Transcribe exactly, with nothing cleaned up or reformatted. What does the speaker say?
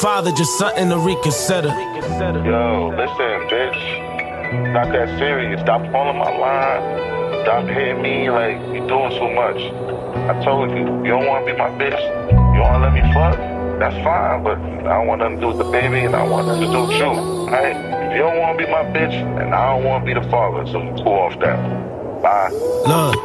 Father, just something to reconsider. Yo, listen, bitch. Not that serious. Stop calling my line. Stop hitting me like you doing too much. I told you, you don't want to be my bitch. You want to let me fuck? That's fine, but I don't want nothing to do with the baby, and I want nothing to do with you. Alright? If you don't want to be my bitch, and I don't want to be the father, so cool off that. Bye. Look.